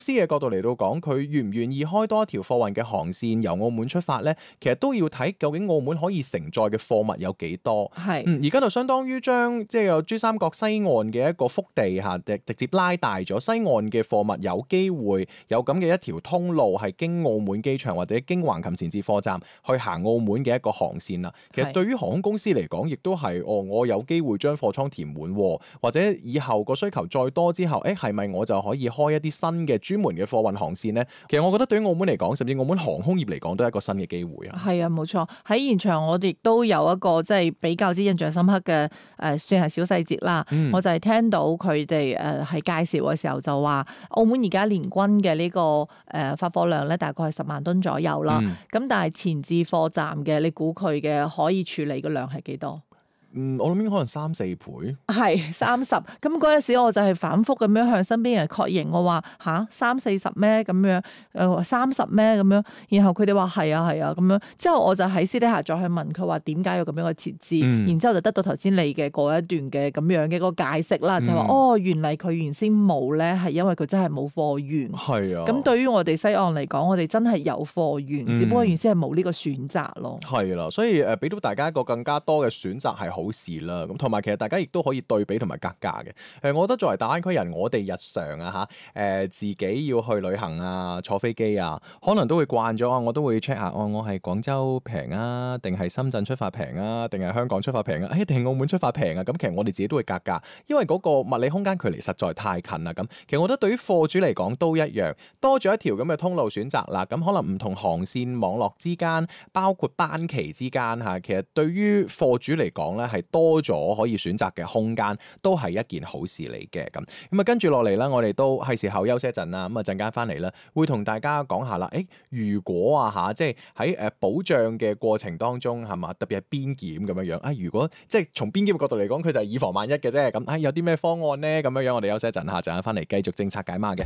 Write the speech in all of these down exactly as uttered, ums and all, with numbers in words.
司嘅角度嚟到講，佢願唔願意開多一條貨運嘅航線由澳門出發呢？其實都要睇究竟澳門可以承載嘅貨物有幾多。 係， 嗯，而家就相當於將即係有珠三角西岸嘅一個腹地嚇，直直接拉大咗。西岸嘅貨物有機會有咁嘅一條通路係經澳門機場或者經橫琴前置貨站去行澳門嘅一個航線啦。其實對於航空公司嚟講，亦都係哦，我有機會將貨倉填滿，或者以後個需求再多之後，誒係咪我就可以開一啲新嘅專門嘅貨運航線呢？其實我覺得對於澳門嚟講，甚至澳門航空業嚟講，都係一個新嘅機會啊。 係啊，冇錯。喺現場我哋都有一個即係比較之印象深刻嘅誒、呃，算係小細節啦。嗯、我就係聽到佢哋誒喺介紹嘅時候就話，澳門而家年均嘅呢、這個誒、呃、發貨量咧，大概係十萬噸左右啦。咁、嗯、但係前置貨站嘅，你估佢嘅可以處理嘅量係幾多？ 嗯，我諗應該可能三四倍， 係三十。咁嗰陣時我就係反覆咁樣向身邊人確認，我話吓三四十咩咁樣，誒三十咩咁樣，然後佢哋話係啊係啊咁樣。之後我就喺私底下再去問佢話點解要咁樣嘅設置，嗯、然之後就得到頭先你嘅嗰一段嘅咁樣嘅個解釋啦，就話、嗯、哦原嚟佢原先冇咧，係因為佢真係冇貨源。係啊。咁對於我哋西岸嚟講，我哋真係有貨源，嗯、只不過原先係冇呢個選擇咯。係啦，所以誒俾到大家一個更加多嘅選擇係好事啦，咁同埋其實大家亦都可以對比同埋格價嘅。誒，我覺得作為大灣區人，我哋日常啊嚇，誒自己要去旅行啊，坐飛機啊，可能都會慣咗啊，我都會 check 下，哦，我係廣州平啊，定係深圳出發平啊，定係香港出發平啊，誒定係澳門出發平啊？咁其實我哋自己都會格價，因為嗰個物理空間距離實在太近啦。咁其實我覺得對於貨主嚟講都一樣，多咗一條咁嘅通路選擇啦。咁可能唔同航線網絡之間，包括班期之間嚇，其實對於貨主嚟講咧係多多咗可以選擇嘅空間，都係一件好事嚟嘅。咁咁啊，跟住落嚟啦，我哋都係時候休息一陣啦。咁啊，陣間翻嚟啦，會同大家講下啦。誒，如果啊嚇，即係喺誒保障嘅過程當中係嘛，特別係邊檢咁樣樣啊。如果即係從邊檢嘅角度嚟講，佢就係以防萬一嘅啫。咁啊，有啲咩方案咧？咁樣樣，我哋休息一陣下，陣間翻嚟繼續政策解碼嘅。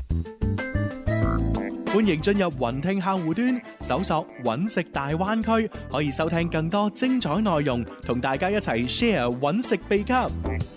歡迎進入雲聽客戶端，搜索揾食大灣區，可以收聽更多精彩內容，同大家一齊 share 揾食秘笈。